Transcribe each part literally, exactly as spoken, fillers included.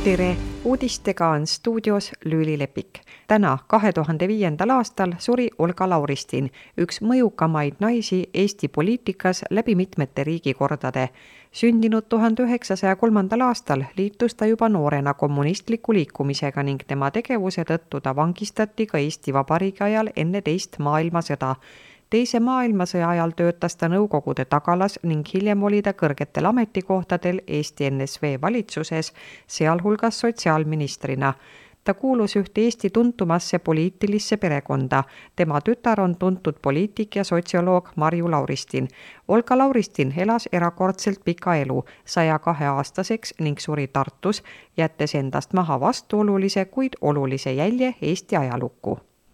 Tere! Uudistega on stuudios Lüüli Lepik. Täna kahe tuhande viiendal aastal suri Olga Lauristin, üks mõjukamaid naisi Eesti poliitikas läbi mitmete riigikordade. Sündinud tuhande üheksasaja kolmandal aastal liitus ta juba noorena kommunistliku liikumisega ning tema tegevuse tõttu ta vangistati ka Eesti Vabariigi ajal enne teist maailmasõda. Teise maailmasõja ajal töötas ta Nõukogude tagalas ning hiljem oli ta kõrgetel ametikohtadel Eesti N S V valitsuses, sealhulgas sotsiaalministrina. Ta kuulus ühte Eesti tuntumasse poliitilisse perekonda. Tema tütar on tuntud poliitik ja sotsioloog Marju Lauristin. Olga Lauristin elas erakordselt pika elu, saja kahe aastaseks ning suri Tartus, jättes endast maha vastuolulise, kuid olulise jälje Eesti ajalukku.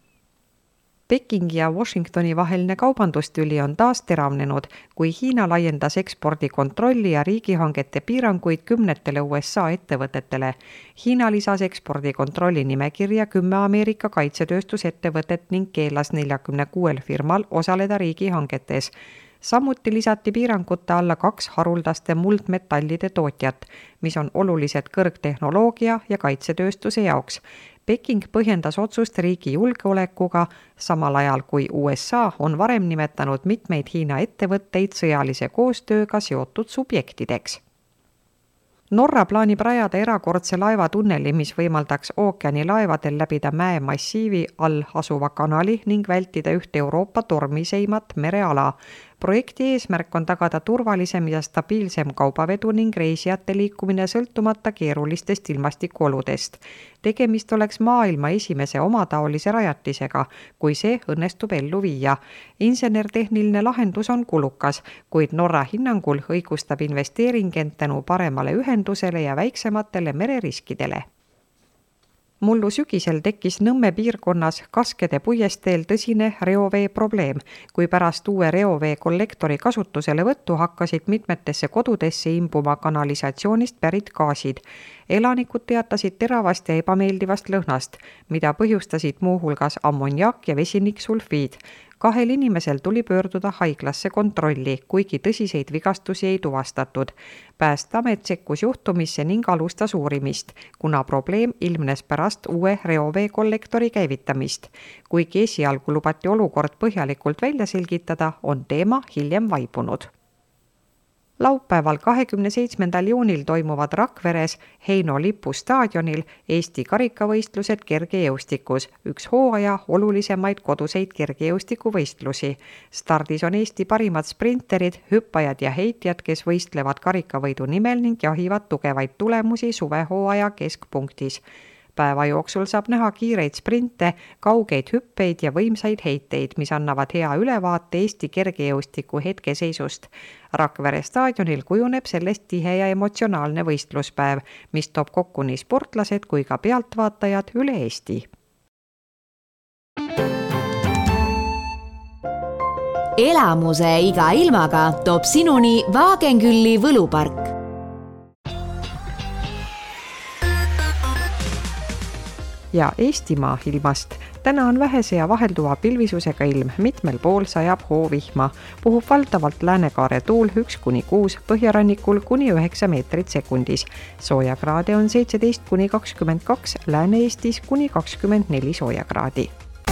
Pekingi ja Washingtoni vaheline kaubandustüli on taas teravnenud, kui Hiina laiendas ekspordikontrolli ja riigihangete piiranguid kümnetele U S A ettevõtetele. Hiina lisas ekspordikontrolli nimekirja kümme Ameerika kaitsetööstusettevõtet ning keelas neljakümne kuuel firmal osaleda riigihangetes. Samuti lisati piirangute alla kaks haruldaste muldmetallide tootjat, mis on olulised kõrgtehnoloogia ja kaitsetööstuse jaoks. Peking põhjendas otsust riigi julgeolekuga, samal ajal kui U S A on varem nimetanud mitmeid Hiina ettevõtteid sõjalise koostööga seotud subjektideks. Norra plaanib rajada erakordse laevatunneli, mis võimaldaks ookeanilaevadel läbida mäemassiivi all asuva kanali ning vältida ühte Euroopa tormiseimat mereala. Projekti eesmärk on tagada turvalisem ja stabiilsem kaubavedu ning reisijate liikumine sõltumata keerulistest ilmastikuoludest. Tegemist oleks maailma esimese omataolise rajatisega, kui see õnnestub ellu viia. Insenertehniline lahendus on kulukas, kuid Norra hinnangul õigustab investeering end tänu paremale ühendusele ja väiksematele mereriskidele. Mullu sügisel tekkis Nõmme piirkonnas Kaskede puiesteel tõsine reovee probleem, kui pärast uue reovee kollektori kasutusele võttu hakkasid mitmetesse kodudesse imbuma kanalisatsioonist pärit gaasid. Elanikud teatasid teravast ja ebameeldivast lõhnast, mida põhjustasid muuhulgas ammoniak ja vesiniksulfiid. Kahel inimesel tuli pöörduda haiglasse kontrolli, kuigi tõsiseid vigastusi ei tuvastatud. Päästeamet sekkus juhtumisse ning alustas uurimist, kuna probleem ilmnes pärast uue reovee kollektori käivitamist. Kuigi esialgu lubati olukord põhjalikult välja selgitada, on teema hiljem vaibunud. Laupäeval kahekümne seitsmendal juunil toimuvad Rakveres Heino Lipu staadionil Eesti karikavõistlused kergejõustikus, üks hooaja olulisemaid koduseid kergejõustikuvõistlusi. Stardis on Eesti parimad sprinterid, hüppajad ja heitjad, kes võistlevad karikavõidu nimel ning jahivad tugevaid tulemusi suvehooaja keskpunktis. Päeva jooksul saab näha kiireid sprinte, kaugeid hüppeid ja võimsaid heiteid, mis annavad hea ülevaate Eesti kergejõustiku hetkeseisust. Rakvere staadionil kujuneb sellest tihe ja emotsionaalne võistluspäev, mis toob kokku nii sportlased kui ka pealtvaatajad üle Eesti. Elamuse iga ilmaga toob sinuni Vaagenkülli võlupark. Ja Eestimaa ilmast. Täna on vähese ja vahelduva pilvisusega ilm, mitmel pool sajab hoovihma. Puhub valdavalt läänekaare tuul üks kuni kuus, põhjarannikul kuni üheksa meetrit sekundis. Soojakraade on seitseteist kuni kakskümmend kaks, Lääne-Eestis kuni kakskümmend neli soojakraadi.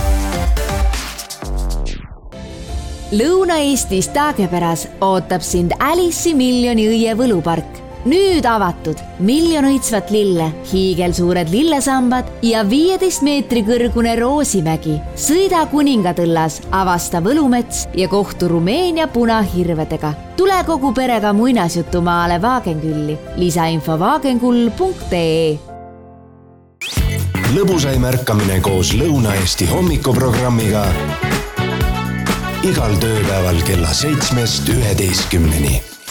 Lõuna-Eestis Taagepäras ootab sind Alice'i miljoni õie võlupark. Nüüd avatud miljon õitsvat lille, hiigelsuured lillesambad ja viieteist meetri kõrgune Roosimägi. Sõida Kuningatõllas, avasta Võlumets ja kohtu Rumeenia punahirvedega. Tule kogu perega muinasjutumaale Vaagenkülli. Lisainfo vaagenkull punkt ee. Lõbusai märkamine koos Lõuna-Eesti hommikuprogrammiga igal tööpäeval kella seitsmest üheteistkümneni.